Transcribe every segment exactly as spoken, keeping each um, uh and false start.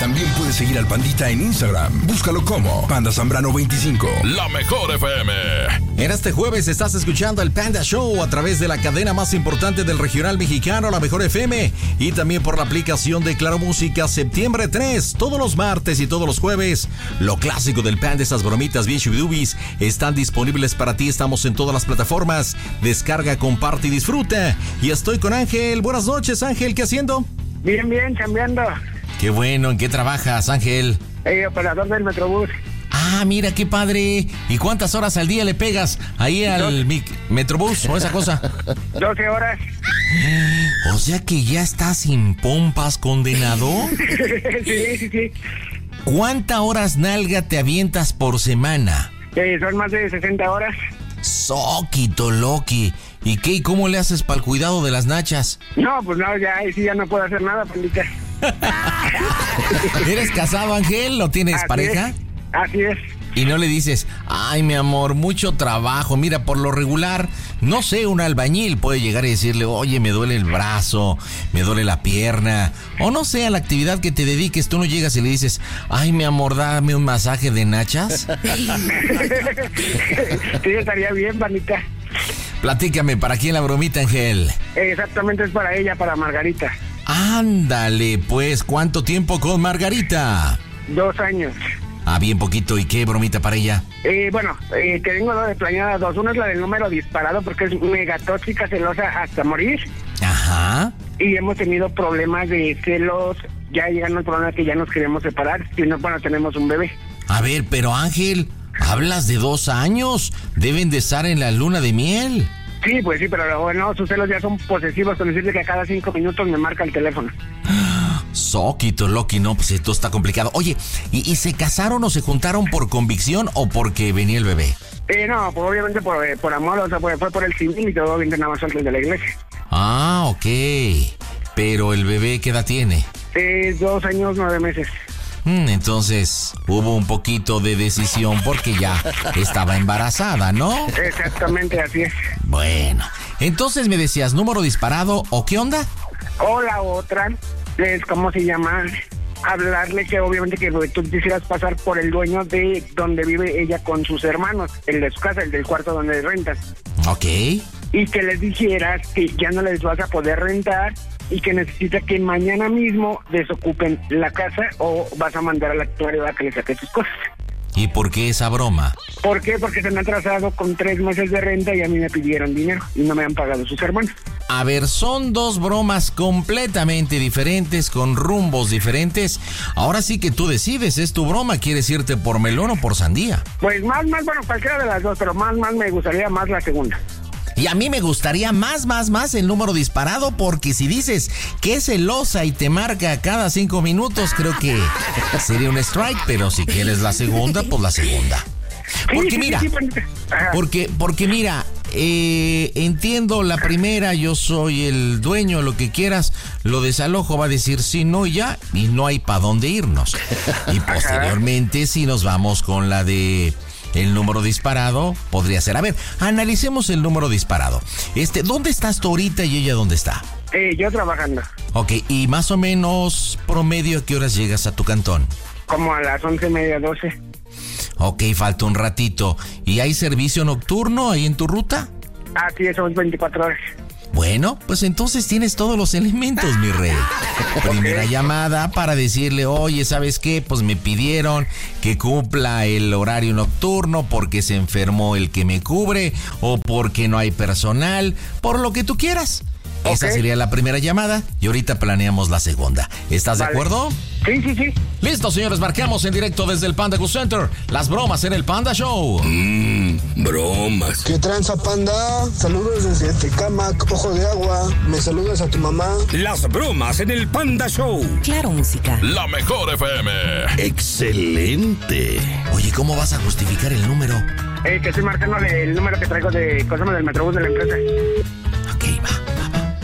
También puedes seguir al Pandita en Instagram. Búscalo como Panda Zambrano veinticinco. La mejor F M. En este jueves estás escuchando el Panda Show a través de la cadena más importante del regional mexicano, la mejor F M, y también por la aplicación de Claro Música. Septiembre tres, todos los martes y todos los jueves, lo clásico del Panda, esas bromitas bien chubidubis, están disponibles para ti. Estamos en todas las plataformas. Descarga, comparte y disfruta. Y estoy con Ángel. Buenas noches, Ángel. ¿Qué haciendo? Bien, bien, cambiando. Qué bueno. ¿En qué trabajas, Ángel? Eh, operador del Metrobús. Ah, mira, qué padre. ¿Y cuántas horas al día le pegas ahí al mi- Metrobús o esa cosa? doce horas. O sea que ya estás sin pompas, condenado. Sí, sí, sí. ¿Cuántas horas nalga te avientas por semana? Eh, son más de sesenta horas. Soquito, Loki. ¿Y qué? ¿Y cómo le haces para el cuidado de las nachas? No, pues no, ya ahí sí ya no puedo hacer nada, pandita. ¿Eres casado, Ángel? ¿O tienes Así pareja? es, así es. Y no le dices, ay, mi amor, mucho trabajo. Mira, por lo regular, no sé, un albañil puede llegar y decirle, oye, me duele el brazo, me duele la pierna. O no sé, a la actividad que te dediques, tú no llegas y le dices, ay, mi amor, dame un masaje de nachas. Sí, estaría bien, pandita. Platícame, ¿para quién la bromita, Ángel? Eh, exactamente es para ella, para Margarita. Ándale, pues, ¿cuánto tiempo con Margarita? Dos años. Ah, bien poquito. ¿Y qué bromita para ella? Eh, bueno, eh, que tengo dos de planeadas dos. Una es la del número disparado porque es mega tóxica, celosa hasta morir. Ajá. Y hemos tenido problemas de celos. Ya llegando al problema que ya nos queremos separar. Si no, bueno, tenemos un bebé. A ver, pero Ángel, hablas de dos años. Deben de estar en la luna de miel. Sí, pues sí, pero bueno, sus celos ya son posesivos con decirle que a cada cinco minutos me marca el teléfono. Soquito, Loki, no, pues esto está complicado. Oye, ¿y, ¿y se casaron o se juntaron por convicción o porque venía el bebé? Eh, no, pues obviamente por, eh, por amor, o sea, fue, fue por el civil y todo bien nada más antes de la iglesia. Ah, ok. Pero el bebé, ¿qué edad tiene? Eh, dos años, nueve meses. Mm, entonces, hubo un poquito de decisión porque ya estaba embarazada, ¿no? Exactamente, así es. Bueno, entonces me decías, ¿número disparado o qué onda? O la otra es, ¿cómo se llama? Hablarle que obviamente que tú quisieras pasar por el dueño de donde vive ella con sus hermanos, el de su casa, el del cuarto donde rentas. Ok. Y que les dijeras que ya no les vas a poder rentar y que necesita que mañana mismo desocupen la casa o vas a mandar al actuario a que le saque sus cosas. ¿Y por qué esa broma? ¿Por qué? Porque se me han atrasado con tres meses de renta y a mí me pidieron dinero y no me han pagado sus hermanos. A ver, son dos bromas completamente diferentes, con rumbos diferentes. Ahora sí que tú decides, es tu broma, ¿quieres irte por melón o por sandía? Pues más, más, bueno, cualquiera de las dos, pero más, más me gustaría más la segunda. Y a mí me gustaría más, más, más el número disparado, porque si dices que es celosa y te marca cada cinco minutos, creo que sería un strike, pero si quieres la segunda, pues la segunda. Porque Sí, sí, mira, sí, sí, ajá. porque, porque mira, eh, entiendo la primera, yo soy el dueño, lo que quieras, lo desalojo, va a decir sí, no y ya, y no hay para dónde irnos. Y posteriormente, si nos vamos con la de el número disparado, podría ser. A ver, analicemos el número disparado. Este, ¿dónde estás tú ahorita y ella dónde está? Eh, yo trabajando, Ok, y más o menos promedio, ¿a qué horas llegas a tu cantón? como a las once y media, doce. Ok, falta un ratito. ¿Y hay servicio nocturno ahí en tu ruta? Así es, son veinticuatro horas. Bueno, pues entonces tienes todos los elementos, mi rey. Primera llamada para decirle, oye, ¿sabes qué? Pues me pidieron que cumpla el horario nocturno porque se enfermó el que me cubre o porque no hay personal, por lo que tú quieras. Esa Ok. sería la primera llamada y ahorita planeamos la segunda. ¿Estás de Vale. acuerdo? Sí, sí, sí. Listo, señores, marcamos en directo desde el Panda Go Center. Las bromas en el Panda Show. Mmm, bromas. ¿Qué tranza, panda? Saludos desde Tecamac, Ojo de Agua. Me saludas a tu mamá. Las bromas en el Panda Show. Claro Música. La mejor F M. Excelente. Oye, ¿cómo vas a justificar el número? Eh, que estoy marcándole el número que traigo de cosas del Metrobús de la empresa. Ok, va, va, va.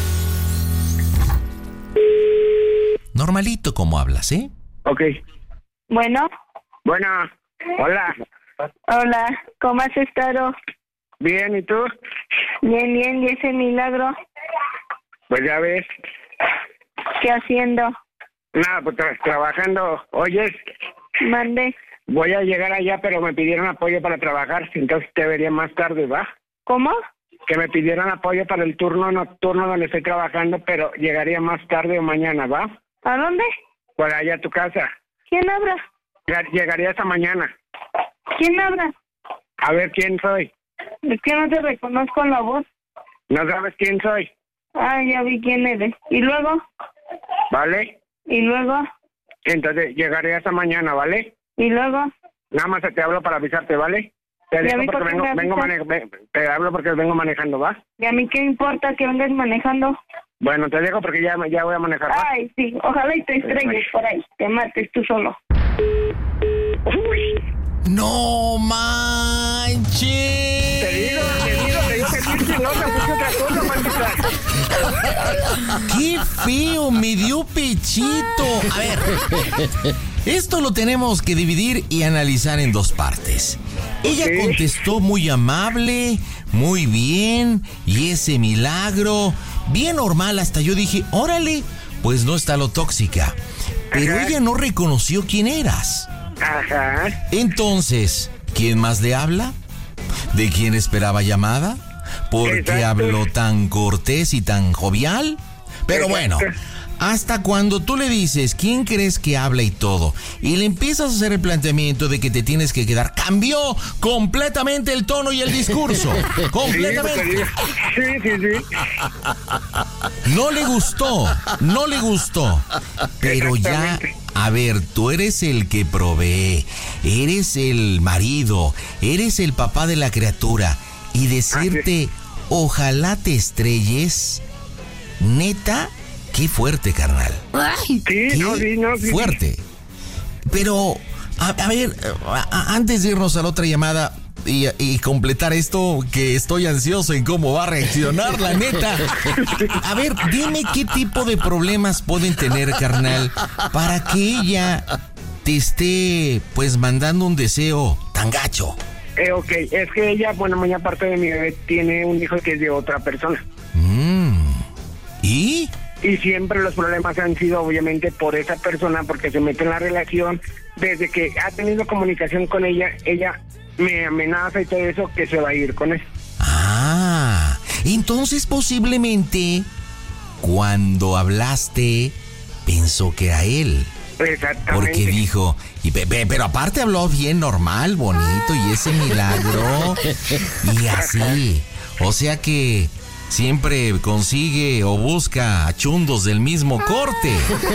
Normalito como hablas, ¿eh? Ok. Bueno, Bueno, hola. hola, ¿cómo has estado? Bien, ¿y tú? Bien, bien, ¿y ese milagro? Pues ya ves. ¿Qué haciendo? Nada, pues tra- trabajando. Oyes, Mande. voy a llegar allá, pero me pidieron apoyo para trabajar, entonces te vería más tarde, ¿va? ¿Cómo? Que me pidieron apoyo para el turno nocturno donde estoy trabajando, pero llegaría más tarde o mañana, ¿va? ¿A dónde? Por allá a tu casa. ¿Quién habla? Lleg- Llegaría hasta mañana. ¿Quién habla? A ver quién soy. Es que no te reconozco la voz. ¿No sabes quién soy? Ah, ya vi quién eres. ¿Y luego? ¿Vale? ¿Y luego? Entonces llegaré hasta mañana, ¿vale? ¿Y luego? Nada más te hablo para avisarte, ¿vale? Te ¿Y a dejo mí por porque qué vengo, me vengo avisas? mane- ve- te hablo porque vengo manejando, ¿va? ¿Y a mí qué importa que vengas manejando? Bueno, te dejo porque ya, ya voy a manejar, ¿va? Ay, sí. Ojalá y te estrelles por ahí. Te mates tú solo. Uy, ¡No manches! te digo, te digo, te digo que sí, no, te puse otra cosa, maldita. ¡Qué feo! Me dio pechito. A ver, esto lo tenemos que dividir y analizar en dos partes. Ella Ok. contestó muy amable, muy bien, y ese milagro, bien normal, hasta yo dije, órale, pues no está lo tóxica. Pero Ajá. ella no reconoció quién eras. Ajá. Entonces, ¿quién más le habla? ¿De quién esperaba llamada? ¿Por qué Exacto. habló tan cortés y tan jovial? Pero Exacto. bueno, hasta cuando tú le dices quién crees que habla y todo, y le empiezas a hacer el planteamiento de que te tienes que quedar, cambió completamente el tono y el discurso. Sí, pues te Completamente. digo. Sí, sí, sí. No le gustó, no le gustó. Pero ya, Exactamente. a ver, tú eres el que provee, eres el marido, eres el papá de la criatura. Y decirte, ojalá te estrelles, neta, qué fuerte, carnal. Sí, Qué no, sí, no, sí. fuerte. Pero, a, a ver, a- a- antes de irnos a la otra llamada y, y completar esto, que estoy ansioso en cómo va a reaccionar, la neta. A ver, dime qué tipo de problemas pueden tener, carnal, para que ella te esté, pues, mandando un deseo tan gacho. Eh, ok, es que ella, bueno, muy aparte de mi bebé, tiene un hijo que es de otra persona. Mm. ¿Y? Y siempre los problemas han sido obviamente por esa persona, porque se mete en la relación. Desde que ha tenido comunicación con ella, ella me amenaza y todo eso, que se va a ir con él. Ah, entonces posiblemente cuando hablaste pensó que era él. Exactamente. Porque dijo, y pe- pe- pero aparte habló bien normal, bonito, y ese milagro, y así. O sea que siempre consigue o busca a chundos del mismo corte.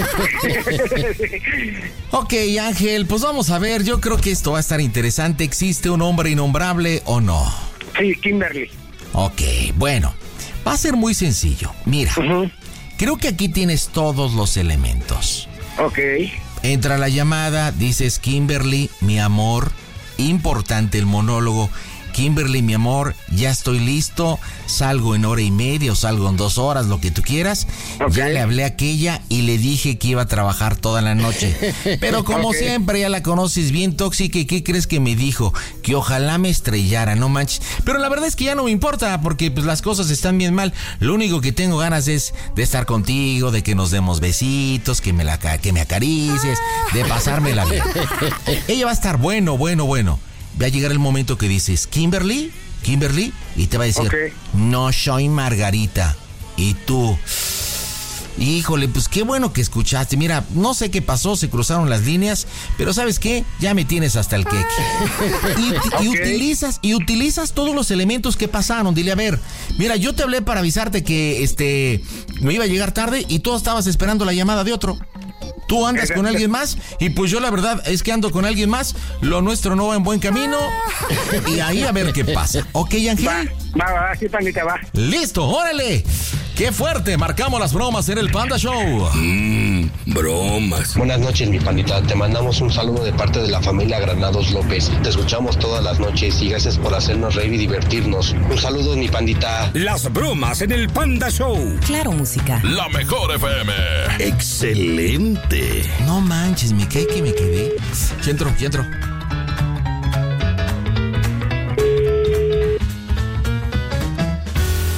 Ok, Ángel, pues vamos a ver, yo creo que esto va a estar interesante. ¿Existe un hombre innombrable o no? Sí, Kimberly. Ok, bueno, va a ser muy sencillo. Mira, Ujú. creo que aquí tienes todos los elementos. Ok. Entra la llamada, dices, Kimberly, mi amor, importante el monólogo. Kimberly, mi amor, ya estoy listo, salgo en hora y media o salgo en dos horas, lo que tú quieras. Ok. Ya le hablé a aquella y le dije que iba a trabajar toda la noche. Pero como Ok. siempre, ya la conoces bien tóxica. ¿Y qué crees que me dijo? Que ojalá me estrellara, no manches. Pero la verdad es que ya no me importa porque pues las cosas están bien mal. Lo único que tengo ganas es de estar contigo, de que nos demos besitos, que me, la, ca- que me acaricies, de pasármela bien. Ella va a estar bueno, bueno, bueno. Va a llegar el momento que dices, Kimberly, Kimberly, y te va a decir, Ok. no soy Margarita. Y tú, híjole, pues qué bueno que escuchaste. Mira, no sé qué pasó, se cruzaron las líneas, pero ¿sabes qué? Ya me tienes hasta el queque. Y, y Ok. utilizas, y utilizas todos los elementos que pasaron. Dile, a ver, mira, yo te hablé para avisarte que este me iba a llegar tarde y tú estabas esperando la llamada de otro. Tú andas con alguien más y pues yo la verdad es que ando con alguien más, lo nuestro no va en buen camino y ahí a ver qué pasa. ¿Ok, Ángel? Va, va, va, sí, pandita, va. ¡Listo! ¡Órale! ¡Qué fuerte! Marcamos las bromas en el Panda Show. Mmm, bromas. Buenas noches, mi pandita. Te mandamos un saludo de parte de la familia Granados López. Te escuchamos todas las noches y gracias por hacernos reír y divertirnos. Un saludo, mi pandita. Las bromas en el Panda Show. Claro, música. La mejor F M. Excelente. No manches, me cae que me quedé. Ya entro, ya entro.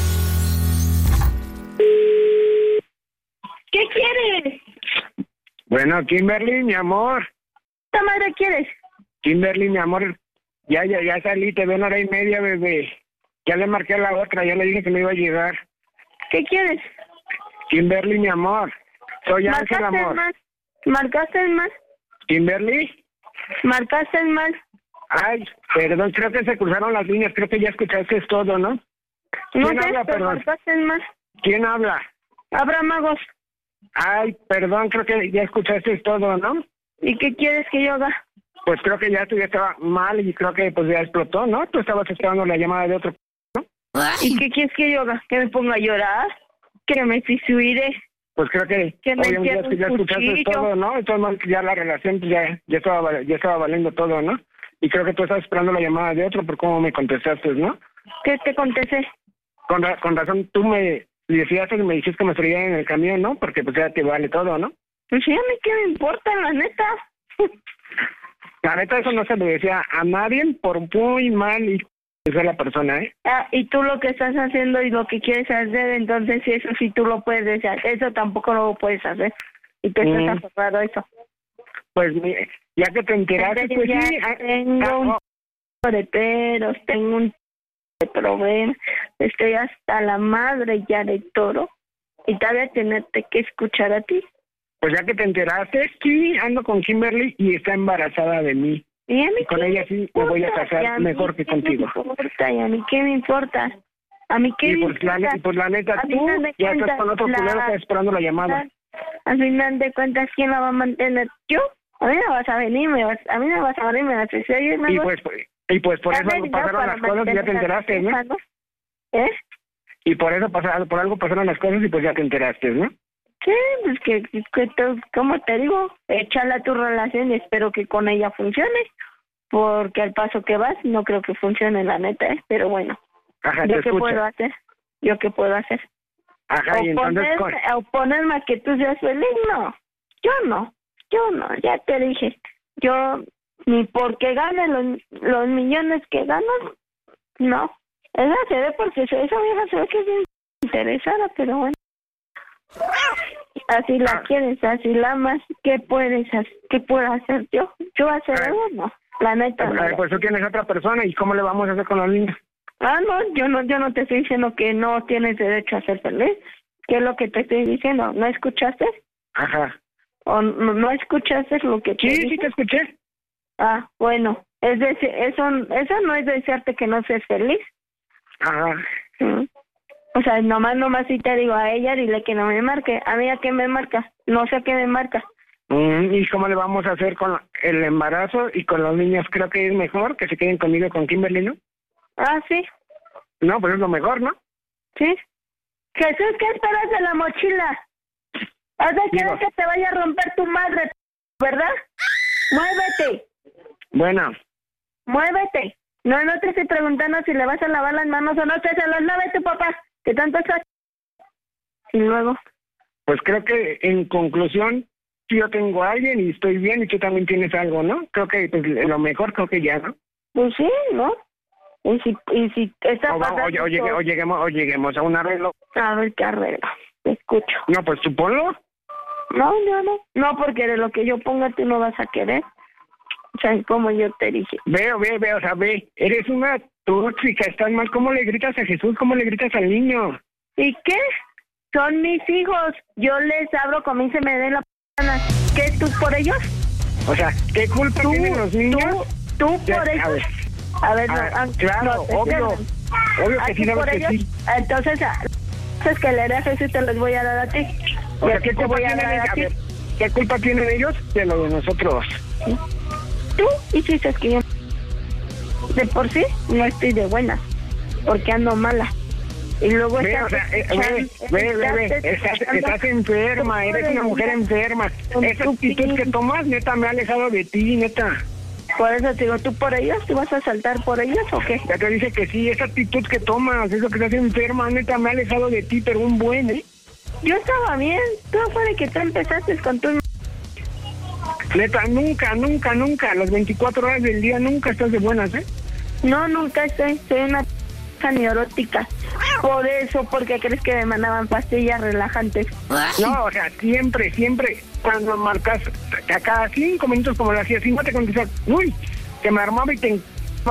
¿Qué quieres? Bueno, Kimberly, mi amor. ¿Qué madre quieres? Kimberly, mi amor. Ya, ya, ya salí, te veo una hora y media, bebé. Ya le marqué a la otra, ya le dije que me iba a llegar. ¿Qué quieres? Kimberly, mi amor. Soy Ángel, ¿Marcaste amor. más? ¿Marcaste más? Kimberly. ¿Marcaste más? Ay, perdón, creo que se cruzaron las líneas, creo que ya escuchaste todo, ¿no? No ¿Quién sé, habla, pero perdón? marcaste más. ¿Quién habla? Habrá magos. Ay, perdón, creo que ya escuchaste todo, ¿no? ¿Y qué quieres que yo haga? Pues creo que ya tú ya estaba mal y creo que pues ya explotó, ¿no? Tú estabas esperando la llamada de otro, ¿no? ¿Y qué quieres que yo haga? ¿Que me ponga a llorar? ¿Que me fisuire? Pues creo que Que me obviamente ya, entierre ya un escuchaste cuchillo. todo, ¿no? Entonces ya la relación pues, ya, ya, estaba, val- ya estaba valiendo todo, ¿no? Y creo que tú estabas esperando la llamada de otro por cómo me contestaste, ¿no? ¿Qué te contesté? Con, ra- con razón tú me decías que me dijiste que me estaría en el camión, ¿no? Porque pues ya te vale todo, ¿no? Pues sí, a mí qué me importa, la neta. La neta eso no se le decía a nadie por muy mal y que sea la persona, ¿eh? Ah, y tú lo que estás haciendo y lo que quieres hacer, entonces sí, eso sí tú lo puedes hacer. Eso tampoco lo puedes hacer. Y tú Mm. estás aferrado a eso. Pues mi- ya que te enteraste, pues Ya sí. ah, tengo ah, un oh, de peros, tengo un de problemas, estoy hasta la madre ya de todo y todavía tenerte que escuchar a ti. pues ya que te enteraste, sí, ando con Kimberly y está embarazada de mí. Y a mí Y con qué ella me sí me voy a importa, casar y a mí mejor que qué contigo. me importa, y a mí qué me importa, a mí qué Y me pues la, importa. y pues la neta, A tú final de ya estás cuentas, con otro la- culero que está esperando la llamada. Al final de cuentas, ¿quién la va a mantener? ¿Yo? A mí no vas a venir, me vas, a mí no vas a venir, me vas a decir, oye, me Y vas- pues, y pues por dame eso dinero pasaron para las cosas y ya te mantener a enteraste, mi ¿no? hija, ¿no? ¿Eh? Y por eso pasaron, por algo pasaron las cosas y pues ya te enteraste, ¿no? Sí, pues que, que te- ¿cómo te digo? Échala tu relación y espero que con ella funcione, porque al paso que vas no creo que funcione, la neta, ¿eh? Pero bueno, Ajá, te ¿yo qué escucho. puedo hacer? ¿Yo qué puedo hacer? Ajá, y entonces... Oponerme, con- oponerme a que tú seas feliz, no. Yo no, yo no, ya te dije. Yo, ni porque gane los, los millones que gano, no. Esa se ve porque se- esa vieja se ve que es bien interesada, pero bueno. Así la Ah. quieres, así la amas, ¿qué puedes hacer? ¿Qué puedo hacer yo? ¿Yo hacer Ah. algo? No, la neta no. Ay, pues tú tienes otra persona y ¿cómo le vamos a hacer con los niños? Ah, no, yo no, yo no te estoy diciendo que no tienes derecho a ser feliz. ¿Qué es lo que te estoy diciendo? ¿No escuchaste? Ajá. ¿O no, no escuchaste lo que te Sí, dije? sí te escuché. Ah, bueno, es decir, eso, eso no es desearte que no seas feliz. Ajá. ¿Mm? O sea, nomás, nomás si te digo a ella, dile que no me marque. ¿A mí a qué me marca? No sé a qué me marca. Mm, ¿Y cómo le vamos a hacer con el embarazo y con los niños? Creo que es mejor que se queden conmigo con Kimberly, ¿no? Ah, sí, No, pues es lo mejor, ¿no? sí. Jesús, ¿qué esperas de la mochila? ¿Has de querer Digo- que te vaya a romper tu madre, verdad? Muévete, Bueno, muévete. No, no te estoy preguntando si le vas a lavar las manos o no, que se las lave tu papá, que tanto está... Y luego, pues creo que en conclusión, si yo tengo a alguien y estoy bien y tú también tienes algo, ¿no? Creo que pues, lo mejor creo que ya, ¿no? pues sí, ¿no? Y si, y si esta O, va- o, o llegue- o lleguemos, o lleguemos a un arreglo. A ver qué arreglo, te escucho. No, pues tú ponlo. No, yo no. No, porque de lo que yo ponga tú no vas a querer. O sea, como yo te dije. Veo, ve, ve, o sea, ve. Eres una tóxica, estás mal. ¿Cómo le gritas a Jesús? ¿Cómo le gritas al niño? ¿Y qué? Son mis hijos. Yo les abro como y se me dé la gana. ¿Qué, tú por ellos? O sea, ¿qué culpa Tú, tienen los niños? tú, tú Ya, por a ellos. ver. A ver, no, Ah, ah, claro, no, te obvio. entiendo. Obvio ¿A que ti sí, sabes por que ellos? sí. Entonces, a- entonces que le haré a Jesús te los voy a dar a ti. O ¿Y sea, a ¿qué ti te culpa voy a tienen dar a ellos? A ti? ver, ¿qué culpa tienen ellos de lo de nosotros? Tú hiciste que yo de por sí no estoy de buena, porque ando mala. Y luego Ve, estás o sea, eh, escuchando- ve, ve, ve, ve, estás estás, escuchando estás enferma, todo eres de una mujer mí. enferma. Con Esa tu actitud pin. que tomas, neta, me ha alejado de ti, neta. Por eso te digo, ¿tú por ellos? ¿Tú vas a saltar por ellos o qué? Ya te dije que sí, esa actitud que tomas, eso que estás enferma, neta, me ha alejado de ti, pero un buen, ¿eh? Yo estaba bien. Tú fue de que tú empezaste con tu... Neta, nunca, nunca, nunca, las veinticuatro horas del día nunca estás de buenas, ¿eh? No, nunca estoy. Soy una neurótica. Por eso, porque crees que me mandaban pastillas relajantes. No, o sea, siempre, siempre, cuando marcas, a cada cinco minutos como lo hacía, si no te contestas, uy, que me armaba y te...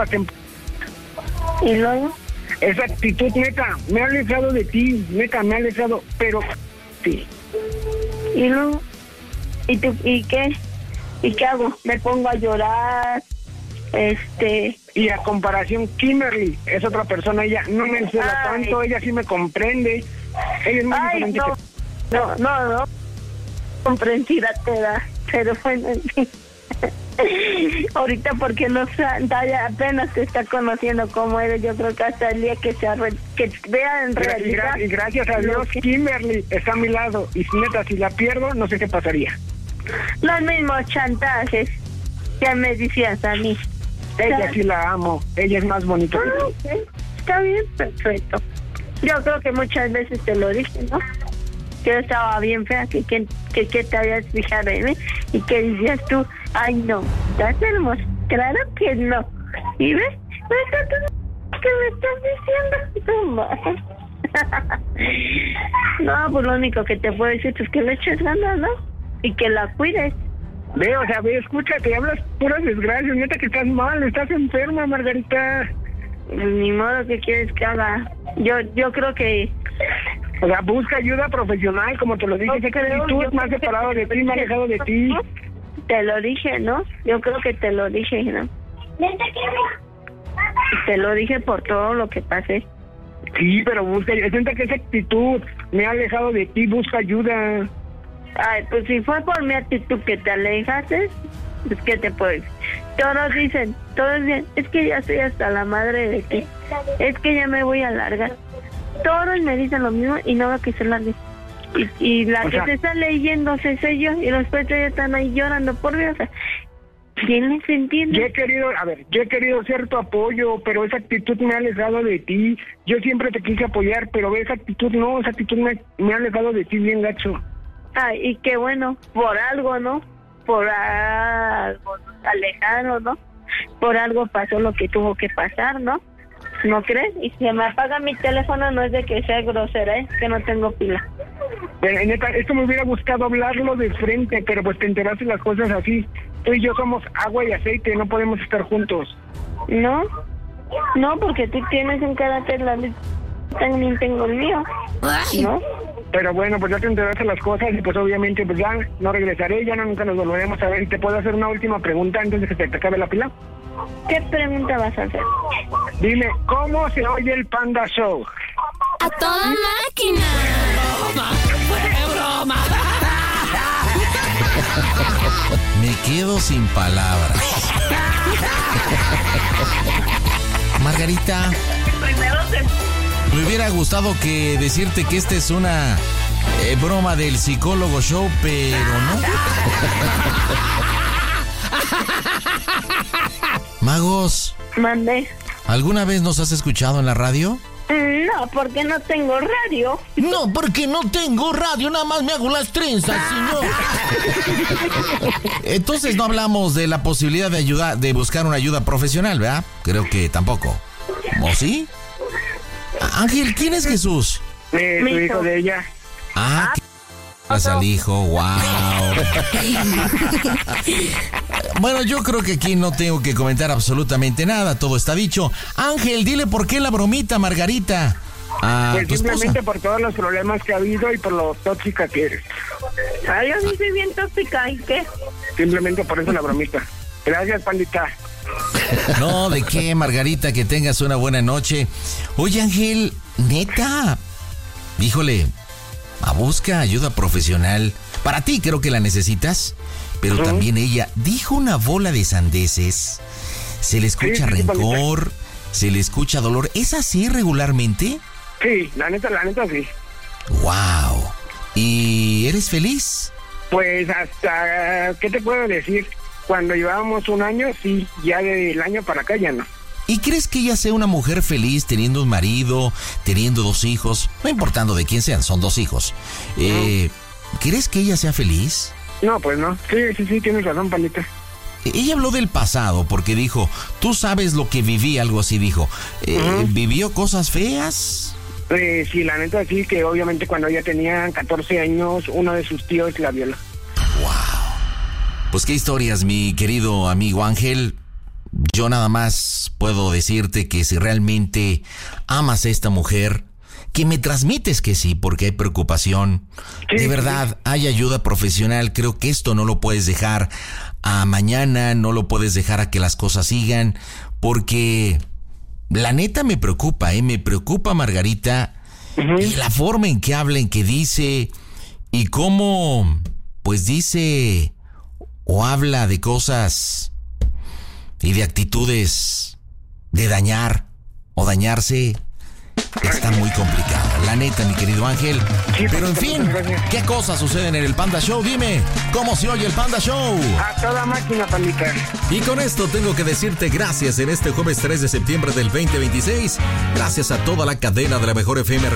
¿Y luego? Esa actitud, neta, me ha alejado de ti, neta, me ha alejado, pero... Sí. ¿Y luego? ¿Y, tú, ¿Y qué? ¿Y qué hago? ¿Me pongo a llorar? Este... Y a comparación, Kimberly es otra persona, ella no me encela tanto, ella sí me comprende. Ella es muy Ay, diferente. no, que... no, no, no. Comprensiva te da, pero bueno, sí. Ahorita porque no ya apenas te está conociendo cómo eres, yo creo que hasta el día que se arre... que vea en realidad. Y, gra y gracias a Dios, que... Kimberly está a mi lado, y si neta, si la pierdo, no sé qué pasaría. Los mismos chantajes que me decías a mí. Ella sí la amo, ella es más bonita. Ah, okay. Está bien, perfecto. Yo creo que muchas veces te lo dije, ¿no? Que yo estaba bien fea, que que, que, que te habías fijado en mí y que decías tú, ay no, estás hermosa. Claro que no. ¿Y ves? ¿Ves que me estás diciendo? No, pues lo único que te puedo decir es que le eches ganas, ¿no? Y que la cuides. Ve, o sea, ve, escucha, te hablas puras desgracias, neta que estás mal, estás enferma, Margarita. Pues ni modo, ¿qué quieres que haga? Yo yo creo que... O sea, busca ayuda profesional, como te lo dije, sé que tú me has separado de ti, me has alejado de ti. Te lo dije, ¿no? Yo creo que te lo dije, ¿no? Te lo dije por todo lo que pasé. Sí, pero busca, sienta que esa actitud me ha alejado de ti, busca ayuda. Ay, pues si fue por mi actitud que te alejaste, pues ¿qué te puedo decir? Todos dicen, todos dicen, es que ya estoy hasta la madre de ti, es que ya me voy a largar. Todos me dicen lo mismo y no va a que se largue. Y, y la o que sea, se está leyendo se soy yo, y los pechos ya están ahí llorando por Dios. O sea, ¿quién les entiende? Yo he querido, a ver, yo he querido ser tu apoyo, pero esa actitud me ha alejado de ti. Yo siempre te quise apoyar, pero esa actitud no, esa actitud me, me ha alejado de ti bien gacho. Ay, y qué bueno, por algo, ¿no? Por algo alejado, ¿no? Por algo pasó lo que tuvo que pasar, ¿no? ¿No crees? Y si me apaga mi teléfono no es de que sea grosera, ¿eh? Que no tengo pila. Pero, neta, esto me hubiera gustado hablarlo de frente, pero pues te enteraste las cosas así. Tú y yo somos agua y aceite, no podemos estar juntos. ¿No? No, porque tú tienes un carácter, la también tengo el mío, ¿no? Pero bueno, pues ya te enteraste las cosas y pues obviamente pues ya no regresaré, ya no, nunca nos volveremos a ver. ¿Y te puedo hacer una última pregunta antes de que te, te acabe la pila? ¿Qué pregunta vas a hacer? Dime, ¿cómo se oye el Panda Show? ¡A toda máquina! ¡Broma! ¡Fue broma! Me quedo sin palabras. Margarita, me hubiera gustado que decirte que esta es una eh, broma del psicólogo show, pero no. Magos, Mandé. ¿alguna vez nos has escuchado en la radio? No, porque no tengo radio. No, porque no tengo radio, nada más me hago las trenzas, señor. Entonces no hablamos de la posibilidad de ayudar, de buscar una ayuda profesional, ¿verdad? Creo que tampoco. ¿O sí? Ángel, ¿quién es Jesús? Eh, tu hijo de ella. Ah, qué pasa al hijo, wow. Bueno, yo creo que aquí no tengo que comentar absolutamente nada, todo está dicho. Ángel, dile por qué la bromita, Margarita. A pues tu simplemente esposa. por todos los problemas que ha habido y por lo tóxica que eres. Ay, yo sí soy bien tóxica, ¿y qué? Simplemente por eso la bromita. Gracias, pandita. No, ¿de qué, Margarita? Que tengas una buena noche. Oye, Ángel, neta, híjole, a busca ayuda profesional. Para ti creo que la necesitas, pero uh-huh. también ella dijo una bola de sandeces. Se le escucha sí, sí, rencor, se le escucha dolor. ¿Es así regularmente? Sí, la neta, la neta sí. Wow. ¿Y eres feliz? Pues hasta, ¿qué te puedo decir? Cuando llevábamos un año, sí, ya del año para acá ya no. ¿Y crees que ella sea una mujer feliz teniendo un marido, teniendo dos hijos? No importando de quién sean, son dos hijos. Eh, ¿Crees que ella sea feliz? No, pues no. Sí, sí, sí, tienes razón, Palita. Ella habló del pasado porque dijo, tú sabes lo que viví, algo así dijo. Eh, uh-huh. ¿Vivió cosas feas? Eh, sí, la neta sí, que obviamente cuando ella tenía catorce años, uno de sus tíos la violó. Wow. Pues qué historias, mi querido amigo Ángel. Yo nada más puedo decirte que si realmente amas a esta mujer, que me transmites que sí, porque hay preocupación. Sí, de verdad, sí. Hay ayuda profesional. Creo que esto no lo puedes dejar a mañana, no lo puedes dejar a que las cosas sigan, porque la neta me preocupa, ¿eh? Me preocupa Margarita, uh-huh. Y la forma en que habla, en que dice, y cómo, pues dice o habla de cosas y de actitudes de dañar o dañarse. Está muy complicada, la neta, mi querido Ángel. Pero en fin, ¿qué cosas suceden en el Panda Show? Dime, ¿cómo se oye el Panda Show? A toda máquina, pandita. Y con esto tengo que decirte gracias en este jueves tres de septiembre del veinte veintiséis. Gracias a toda la cadena de la mejor F M